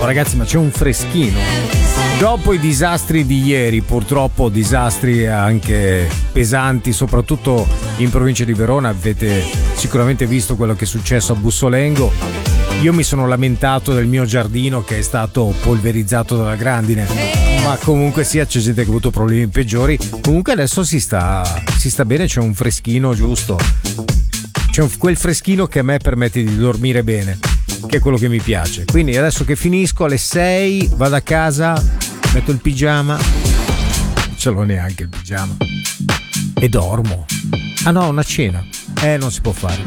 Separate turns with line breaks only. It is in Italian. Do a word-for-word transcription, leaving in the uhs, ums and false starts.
Oh, ragazzi, ma c'è un freschino. Dopo i disastri di ieri, purtroppo disastri anche pesanti, soprattutto in provincia di Verona, avete sicuramente visto quello che è successo a Bussolengo. Io mi sono lamentato del mio giardino che è stato polverizzato dalla grandine, ma comunque sia, c'è gente che ha avuto problemi peggiori. Comunque adesso si sta, si sta bene, c'è un freschino giusto. C'è un, quel freschino che a me permette di dormire bene, che è quello che mi piace. Quindi adesso che finisco alle sei vado a casa, metto il pigiama, non ce l'ho neanche il pigiama, e dormo. Ah no, una cena, eh non si può fare.